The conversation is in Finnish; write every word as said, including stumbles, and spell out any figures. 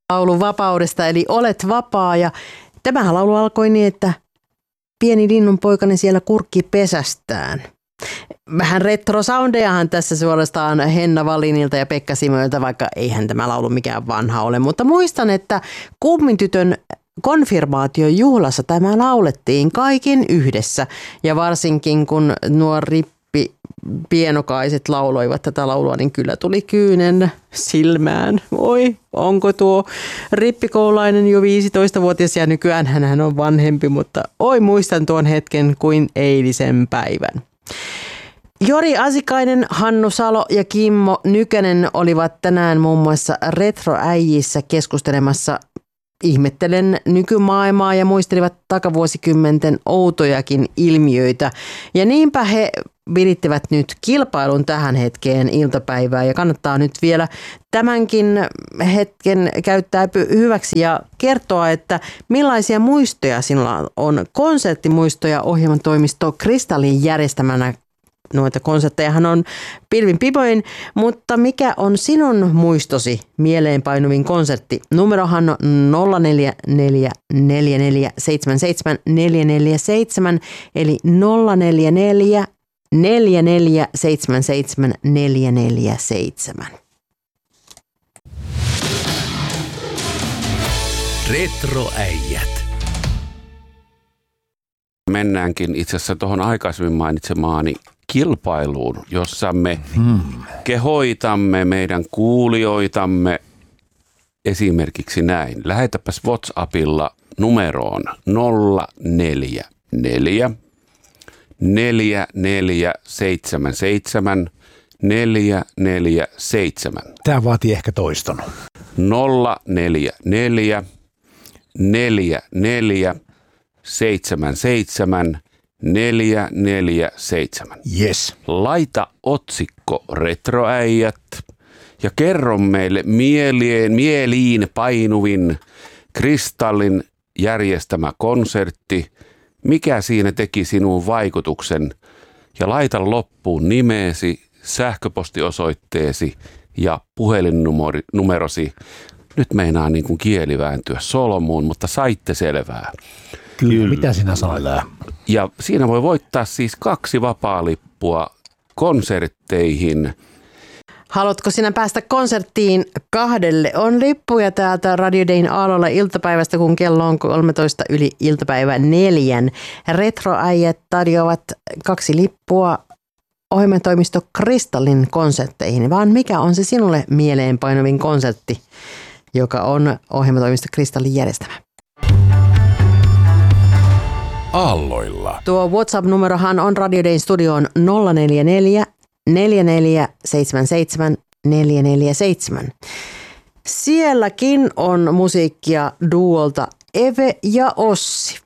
laulu vapaudesta, eli Olet vapaa. Ja tämä laulu alkoi niin, että pieni linnunpoikani siellä kurkki pesästään. Vähän retrosoundejahan tässä suorastaan Henna Wallinilta ja Pekka Simoilta, vaikka eihän tämä laulu mikään vanha ole. Mutta muistan, että kummintytön konfirmaatiojuhlassa tämä laulettiin kaikin yhdessä. Ja varsinkin kun nuo rippi pienokaiset lauloivat tätä laulua, niin kyllä tuli kyynen silmään. Oi, onko tuo rippikoulainen jo viisitoistavuotias ja nykyään hän on vanhempi, mutta oi muistan tuon hetken kuin eilisen päivän. Jori Asikainen, Hannu Salo ja Kimmo Nykänen olivat tänään muun muassa Retroäijissä keskustelemassa ihmettelen nykymaailmaa ja muistelivat takavuosikymmenten outojakin ilmiöitä. Ja niinpä he virittivät nyt kilpailun tähän hetkeen iltapäivää ja kannattaa nyt vielä tämänkin hetken käyttää hyväksi ja kertoa, että millaisia muistoja sinulla on. Konserttimuistoja ohjelmatoimisto Kristallin järjestämänä. Noita konserttejahan on pilvin pipoin, mutta mikä on sinun muistosi mieleenpainuvin konsertti? Numerohan on nolla neljä neljä neljä neljä seitsemän seitsemän neljä neljä seitsemän eli nolla neljä neljä neljä neljä seitsemän seitsemän neljä neljä seitsemän. Retroäijät. Mennäänkin itse asiassa tuohon aikaisemmin mainitsemaani kilpailuun, jossa me hmm. kehoitamme meidän kuulijoitamme esimerkiksi näin. Lähetäpäs WhatsAppilla numeroon nolla neljä neljä neljä neljä seitsemän seitsemän neljä neljä seitsemän. Tämä vaatii ehkä toiston. nolla neljä neljä neljä neljä seitsemän seitsemän neljä neljä seitsemän. Yes. Laita otsikko Retroäijät ja kerro meille mieleen, mieliin painuvin Kristallin järjestämä konsertti. Mikä siinä teki sinun vaikutuksen? Ja laita loppuun nimeesi, sähköpostiosoitteesi ja puhelinnumerosi. Nyt meinaa niin kuin kieli vääntyä solmuun, mutta saitte selvää. Kyllä, Kyllä. Mitä sinä sanoit? Ja siinä voi voittaa siis kaksi vapaalippua konsertteihin. Haluatko sinä päästä konserttiin kahdelle? On lippuja täältä Radio Dayn aallolla iltapäivästä, kun kello on kolmetoista yli iltapäivän neljän. Retroäijät tarjoavat kaksi lippua ohjelmatoimisto Kristallin konsertteihin. Vaan mikä on se sinulle mieleenpainuvin konsertti, joka on ohjelmatoimisto Kristallin järjestämä? Aalloilla. Tuo WhatsApp-numerohan on Radio Dayn studioon nolla neljä neljä neljä neljä seitsemän seitsemän neljä neljä seitsemän. Sielläkin on musiikkia duolta Eve ja Ossi.